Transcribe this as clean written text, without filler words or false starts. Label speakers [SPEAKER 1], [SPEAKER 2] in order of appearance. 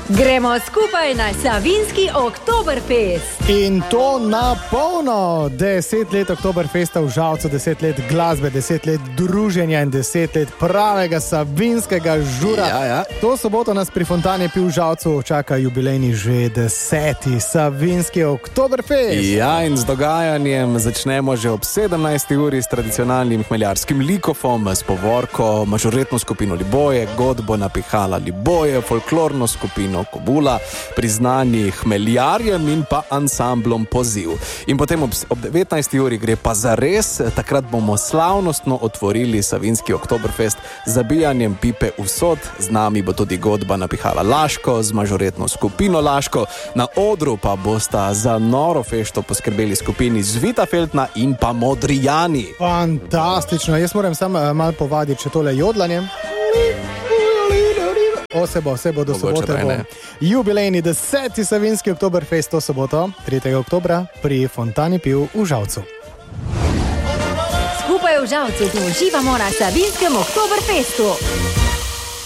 [SPEAKER 1] Gremo skupaj na Savinjski Oktoberfest.
[SPEAKER 2] In to na polno. 10 let Oktoberfesta v Žalcu, 10 let glasbe, 10 let druženja in 10 let pravega savinjskega žura.
[SPEAKER 3] Ja.
[SPEAKER 2] To soboto nas pri Fontani Piv v Žalcu čaka jubilejni že 10. Savinjski Oktoberfest.
[SPEAKER 3] Ja, in z dogajanjem začnemo že ob 17. uri s tradicionalnim hmeljarskim likofom, s povorko, mažoretno skupino Liboje, godbo Napihala Liboje, folklorno skupino Kobula, priznani hmeljarjem in pa ansamblom Poziv. In potem ob 19. uri gre pa za res, takrat bomo slavnostno otvorili Savinjski Oktoberfest z zabijanjem pipe vsod. Z nami bo tudi godba Napihala Laško z mažoretno skupino Laško. Na odru pa bosta za noro fešto poskrbeli skupini Zvitafeltna in pa Modrijani.
[SPEAKER 2] Fantastično, jaz moram samo malo povaditi še tole jodlanje. Vse bo do sobote. Jubilejni 10. Savinjski Oktoberfest to soboto, 3. oktobra pri Fontani Piv v Žalcu.
[SPEAKER 1] Skupaj v Žalcu uživamo na Savinjskem Oktoberfestu.